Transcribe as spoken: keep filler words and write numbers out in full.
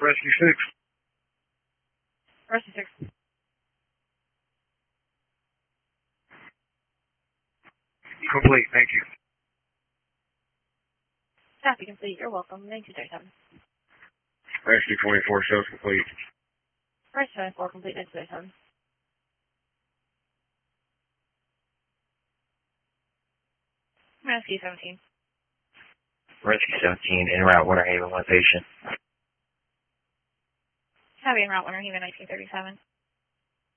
Rescue six. Rescue six. Complete, thank you. Copy complete. You're welcome. nine two thirty-seven. Rescue twenty-four shows complete. Rescue twenty-four complete. nine two thirty-seven. Rescue seventeen. Rescue seventeen, en route, Winter Haven, one patient. Copy en route, Winter Haven, nineteen thirty-seven.